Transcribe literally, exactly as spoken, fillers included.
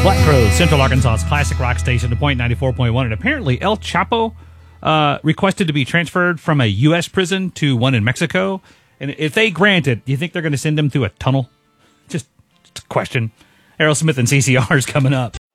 Black Crowes, Central Arkansas's classic rock station, The Point ninety-four point one. And apparently El Chapo uh, requested to be transferred from a U S prison to one in Mexico. And if they grant it, do you think they're going to send him through a tunnel? Just, just a question. Aerosmith and C C R is coming up.